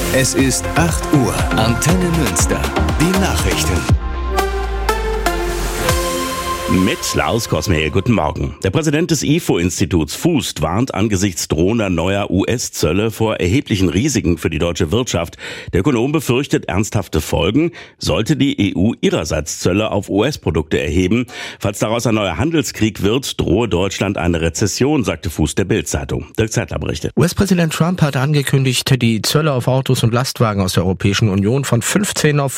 Es ist 8 Uhr. Antenne Münster. Die Nachrichten. Mit Lars Kosmehl, guten Morgen. Der Präsident des IFO-Instituts Fußt warnt angesichts drohender neuer US-Zölle vor erheblichen Risiken für die deutsche Wirtschaft. Der Ökonom befürchtet ernsthafte Folgen, sollte die EU ihrerseits Zölle auf US-Produkte erheben. Falls daraus ein neuer Handelskrieg wird, drohe Deutschland eine Rezession, sagte Fußt der Bild-Zeitung. Dirk Zeitler berichtet. US-Präsident Trump hat angekündigt, die Zölle auf Autos und Lastwagen aus der Europäischen Union von 15 auf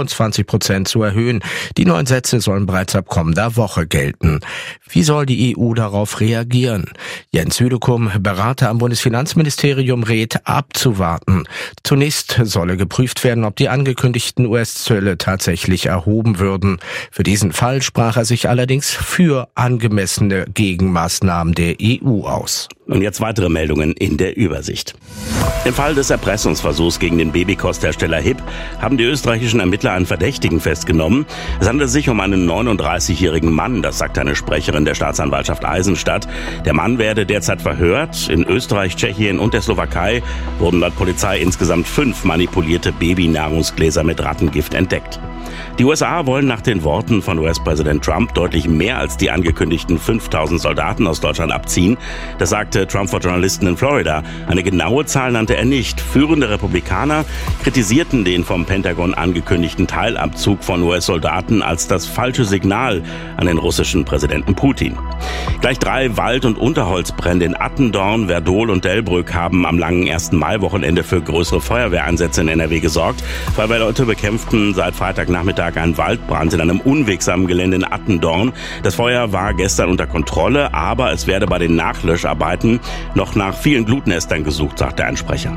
25% zu erhöhen. Die neuen Sätze sollen bereits ab kommender Woche gelten. Wie soll die EU darauf reagieren? Jens Südekum, Berater am Bundesfinanzministerium, rät abzuwarten. Zunächst solle geprüft werden, ob die angekündigten US-Zölle tatsächlich erhoben würden. Für diesen Fall sprach er sich allerdings für angemessene Gegenmaßnahmen der EU aus. Und jetzt weitere Meldungen in der Übersicht. Im Fall des Erpressungsversuchs gegen den Babykosthersteller HIP haben die österreichischen Ermittler einen Verdächtigen festgenommen. Es handelt sich um einen 39-jährigen Mann, das sagt eine Sprecherin der Staatsanwaltschaft Eisenstadt. Der Mann werde derzeit verhört. In Österreich, Tschechien und der Slowakei wurden laut Polizei insgesamt 5 manipulierte Babynahrungsgläser mit Rattengift entdeckt. Die USA wollen nach den Worten von US-Präsident Trump deutlich mehr als die angekündigten 5.000 Soldaten aus Deutschland abziehen. Das sagte Trump vor Journalisten in Florida. Eine genaue Zahl nannte er nicht. Führende Republikaner kritisierten den vom Pentagon angekündigten Teilabzug von US-Soldaten als das falsche Signal an den russischen Präsidenten Putin. Gleich 3 Wald- und Unterholzbrände in Attendorn, Werdohl und Delbrück haben am langen 1. Mai-Wochenende für größere Feuerwehreinsätze in NRW gesorgt. Feuerwehrleute bekämpften seit Freitagnachmittag einen Waldbrand in einem unwegsamen Gelände in Attendorn. Das Feuer war gestern unter Kontrolle, aber es werde bei den Nachlöscharbeiten noch nach vielen Glutnestern gesucht, sagte ein Sprecher.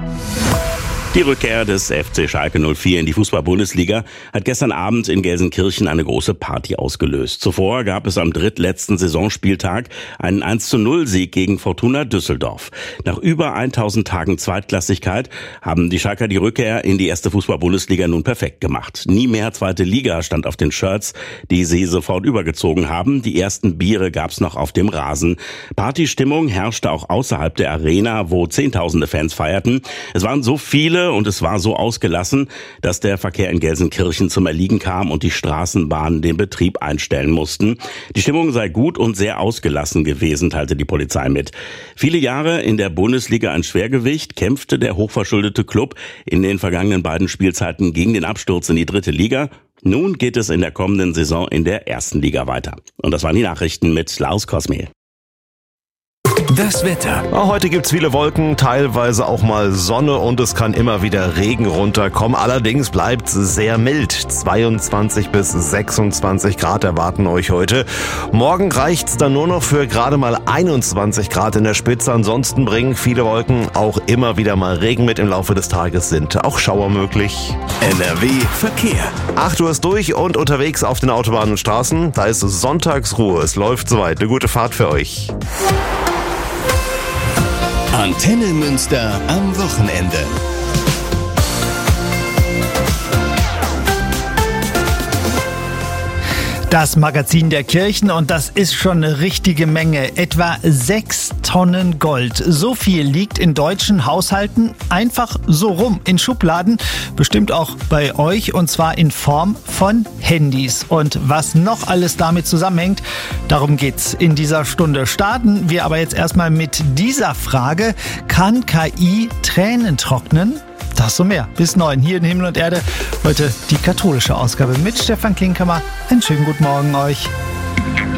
Die Rückkehr des FC Schalke 04 in die Fußball-Bundesliga hat gestern Abend in Gelsenkirchen eine große Party ausgelöst. Zuvor gab es am drittletzten Saisonspieltag einen 1:0-Sieg gegen Fortuna Düsseldorf. Nach über 1000 Tagen Zweitklassigkeit haben die Schalker die Rückkehr in die erste Fußball-Bundesliga nun perfekt gemacht. Nie mehr zweite Liga stand auf den Shirts, die sie sofort übergezogen haben. Die ersten Biere gab's noch auf dem Rasen. Partystimmung herrschte auch außerhalb der Arena, wo Zehntausende Fans feierten. Es waren so viele und es war so ausgelassen, dass der Verkehr in Gelsenkirchen zum Erliegen kam und die Straßenbahnen den Betrieb einstellen mussten. Die Stimmung sei gut und sehr ausgelassen gewesen, teilte die Polizei mit. Viele Jahre in der Bundesliga ein Schwergewicht, kämpfte der hochverschuldete Club in den vergangenen beiden Spielzeiten gegen den Absturz in die 3. Liga. Nun geht es in der kommenden Saison in der 1. Liga weiter. Und das waren die Nachrichten mit Lars Kosmehl. Das Wetter. Heute gibt's viele Wolken, teilweise auch mal Sonne und es kann immer wieder Regen runterkommen. Allerdings bleibt's sehr mild. 22 bis 26 Grad erwarten euch heute. Morgen reicht's dann nur noch für gerade mal 21 Grad in der Spitze. Ansonsten bringen viele Wolken auch immer wieder mal Regen mit. Im Laufe des Tages sind auch Schauer möglich. NRW Verkehr. 8 Uhr ist durch und unterwegs auf den Autobahnen und Straßen. Da ist Sonntagsruhe. Es läuft soweit. Eine gute Fahrt für euch. Antenne Münster am Wochenende. Das Magazin der Kirchen und das ist schon eine richtige Menge. Etwa 6 Tonnen Gold. So viel liegt in deutschen Haushalten einfach so rum in Schubladen. Bestimmt auch bei euch und zwar in Form von Handys. Und was noch alles damit zusammenhängt, darum geht's in dieser Stunde. Starten wir aber jetzt erstmal mit dieser Frage. Kann KI Tränen trocknen? Das und mehr. Bis 9 hier in Himmel und Erde. Heute die katholische Ausgabe mit Stefan Klinkhammer. Einen schönen guten Morgen euch.